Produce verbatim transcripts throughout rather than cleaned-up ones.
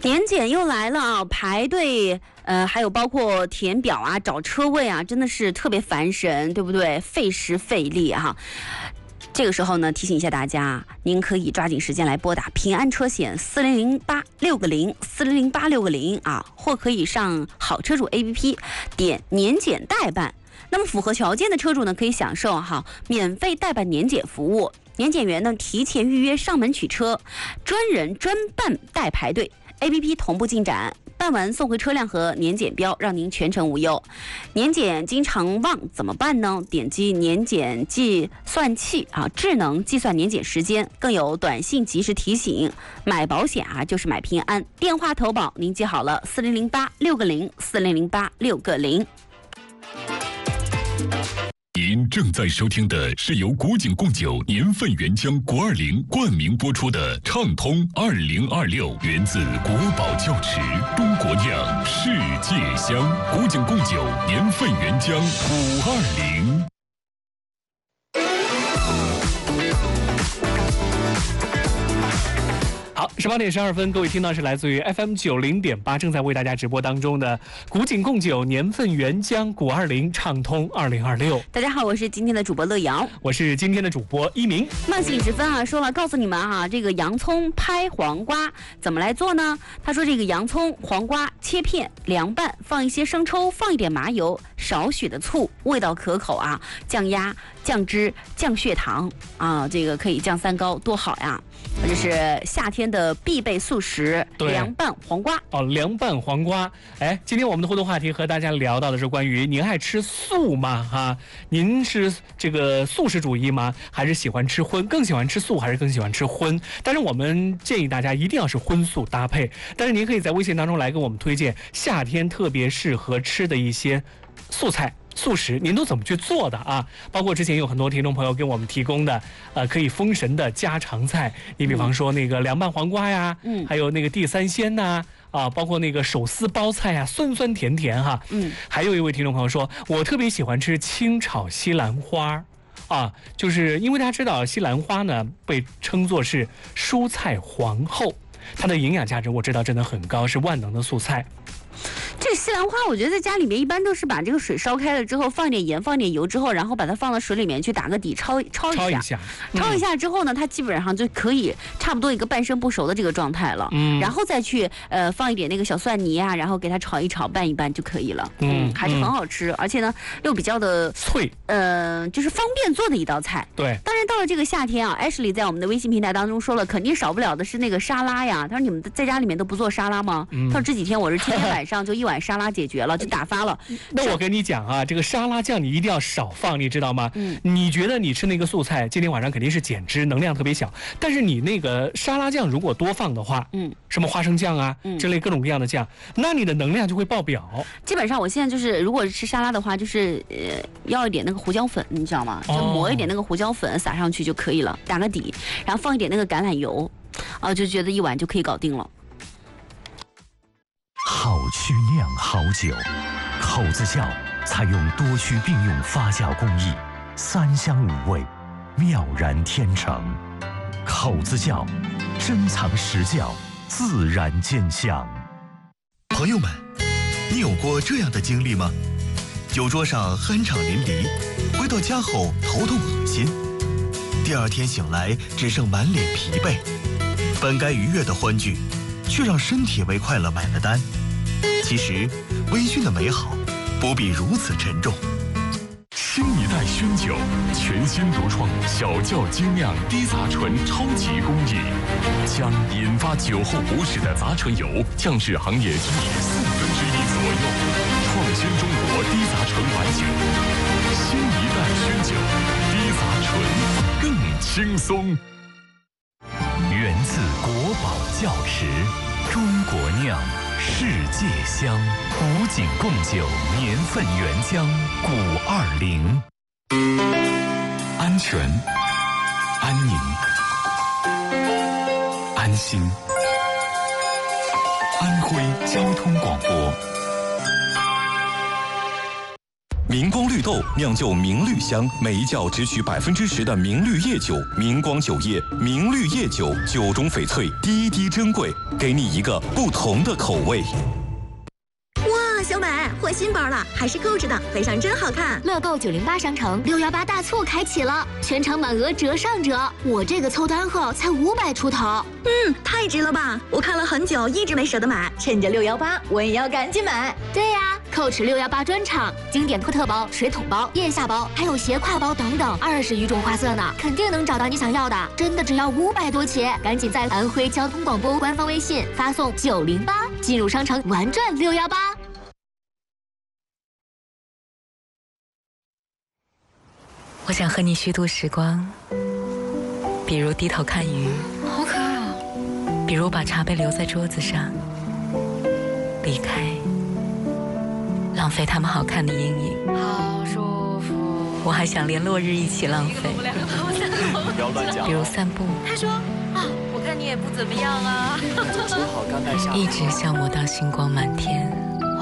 年检又来了啊，排队，呃，还有包括填表啊、找车位啊，真的是特别烦神，对不对？费时费力哈、啊。这个时候呢，提醒一下大家，您可以抓紧时间来拨打平安车险四零零八六个零四零零八六个零啊，或可以上好车主 A P P 点年检代办。那么符合条件的车主呢，可以享受哈免费代办年检服务。年检员呢提前预约上门取车，专人专办代排队 ，A P P 同步进展。办完送回车辆和年检标，让您全程无忧。年检经常忘怎么办呢？点击年检计算器啊，智能计算年检时间，更有短信及时提醒。买保险啊，就是买平安。电话投保您记好了，四零零八六个零四零零八六个零。 您正在收听的是由古井贡酒年份原浆国二零冠名播出的畅通二零二六，源自国宝窖池，中国酿，世界香。古井贡酒年份原浆五二零。 好，十八点十二分，各位听到是来自于 F M 九零点八，正在为大家直播当中的古井贡酒年份原浆古二零畅通二零二六。 大家好，我是今天的主播乐瑶， 我是今天的主播一鸣。 慢性时分啊，说了，告诉你们啊，这个洋葱拍黄瓜怎么来做呢？他说这个洋葱、黄瓜切片凉拌，放一些生抽，放一点麻油，少许的醋，味道可口啊。酱鸭、酱汁、降血糖啊，这个可以降三高，多好呀！这是夏天的必备素食，凉拌黄瓜哦，凉拌黄瓜。哎，今天我们的互动话题和大家聊到的是关于您爱吃素吗？哈、啊，您是这个素食主义吗？还是喜欢吃荤？更喜欢吃素还是更喜欢吃荤？但是我们建议大家一定要是荤素搭配。但是您可以在微信当中来给我们推荐夏天特别适合吃的一些素菜。素食您都怎么去做的啊？包括之前有很多听众朋友给我们提供的，呃，可以封神的家常菜。你比方说那个凉拌黄瓜呀，嗯，还有那个地三鲜呐、啊，啊，包括那个手撕包菜呀，酸酸甜甜哈。嗯，还有一位听众朋友说，我特别喜欢吃清炒西兰花。啊，就是因为大家知道西兰花呢被称作是蔬菜皇后，它的营养价值我知道真的很高，是万能的素菜。 这个西兰花，我觉得在家里面一般都是把这个水烧开了之后，放一点盐，放一点油之后，然后把它放到水里面去打个底，焯焯一下， 焯一下， 嗯、焯一下之后呢，它基本上就可以差不多一个半生不熟的这个状态了。嗯，然后再去呃放一点那个小蒜泥啊，然后给它炒一炒，拌一拌就可以了。嗯，还是很好吃，嗯、而且呢又比较的脆， 呃，就是方便做的一道菜。 对， 当然到了这个夏天啊 ，Ashley 在我们的微信平台当中说了，肯定少不了的是那个沙拉呀。他说你们在家里面都不做沙拉吗？嗯、他说这几天我是天天晚上就一碗沙拉解决了，就打发了。 那我跟你讲啊，这个沙拉酱你一定要少放，你知道吗？嗯，你觉得你吃那个素菜，今天晚上肯定是减脂，能量特别小。但是你那个沙拉酱如果多放的话，嗯，什么花生酱啊，嗯，之类各种各样的酱，那你的能量就会爆表。 基本上我现在就是，如果是吃沙拉的话，就是呃要一点那个胡椒粉，你知道吗？就抹一点那个胡椒粉撒上去就可以了，打个底，然后放一点那个橄榄油，啊，就觉得一碗就可以搞定了。 好曲酿好酒，口子窖采用多区并用发酵工艺，三香五味，妙然天成。口子窖，珍藏实窖，自然见香。 朋友们，你有过这样的经历吗？酒桌上酣畅淋漓，回到家后头痛恶心，第二天醒来只剩满脸疲惫，本该愉悦的欢聚，却让身体为快乐买了单。其实，微醺的美好不必如此沉重。 新一代熏酒，全新独创小窖精酿低杂醇超级工艺，将引发酒后不适的杂醇油降至行业基底四分之一左右，创新中国低杂醇白酒。新一代熏酒，低杂醇更轻松。 源自国宝窖池，中国酿，世界香。古井贡酒年份原浆古二零。 安全、安宁、安心。安徽交通广播。 明光绿豆酿就明绿香，每一窖只取百分之十的明绿叶酒。明光酒业，明绿叶酒，酒中翡翠，滴滴珍贵，给你一个不同的口味。 哇，小美换新包了，还是购置的，配上真好看。 乐购九零八商城六幺八大促开启了，全场满额折上折。我这个凑单后才五百出头。 嗯，太值了吧！我看了很久，一直没舍得买，趁着六幺八，我也要赶紧买。 对呀、啊，购持六幺八专场，经典托特包、水桶包、腋下包，还有斜挎包等等，二十余种花色呢，肯定能找到你想要的。真的只要五百多起，赶紧在安徽交通广播官方微信发送九零八，进入商城玩转六幺八。 我想和你虚度时光，比如低头看鱼， 好可爱啊！ 比如把茶杯留在桌子上，离开，浪费他们好看的阴影。 好舒服。 我还想连落日一起浪费， 不要乱讲。 比如散步。 他说啊，我看你也不怎么样啊。 好刚带下。 一直消磨到星光满天。哇，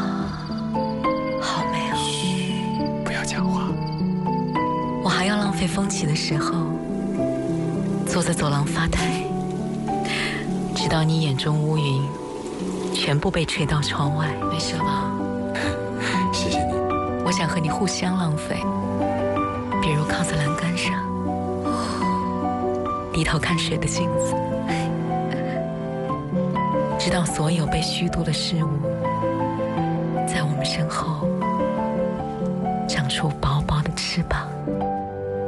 好美哦！ 嘘，不要讲话。 我还要浪费风起的时候，坐在走廊发呆，直到你眼中乌云全部被吹到窗外。没事吧？ 谢谢你。 我想和你互相浪费，比如靠在栏杆上，低头看水的镜子，直到所有被虚度的事物，在我们身后长出薄薄的翅膀。